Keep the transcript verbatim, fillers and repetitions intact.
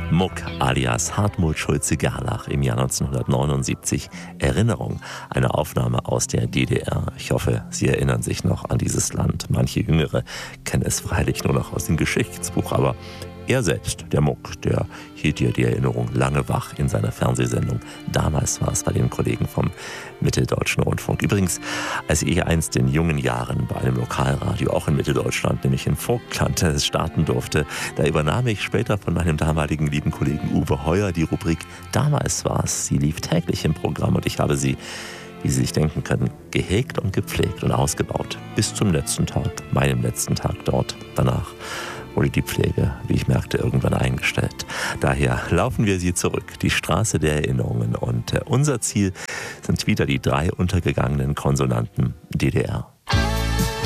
Muck alias Hartmut Schulze-Gerlach im Jahr neunzehnhundertneunundsiebzig. Erinnerung, eine Aufnahme aus der D D R. Ich hoffe, Sie erinnern sich noch an dieses Land. Manche Jüngere kennen es freilich nur noch aus dem Geschichtsbuch, aber er selbst, der Muck, der hielt ja die Erinnerung lange wach in seiner Fernsehsendung. Damals war es bei den Kollegen vom Mitteldeutschen Rundfunk. Übrigens, als ich einst in jungen Jahren bei einem Lokalradio, auch in Mitteldeutschland, nämlich in Vogtland, starten durfte, da übernahm ich später von meinem damaligen lieben Kollegen Uwe Heuer die Rubrik Damals war's. Sie lief täglich im Programm und ich habe sie, wie Sie sich denken können, gehegt und gepflegt und ausgebaut. Bis zum letzten Tag, meinem letzten Tag dort. Danach wurde die Pflege, wie ich merkte, irgendwann eingestellt. Daher laufen wir sie zurück, die Straße der Erinnerungen. Und äh, unser Ziel sind wieder die drei untergegangenen Konsonanten D D R.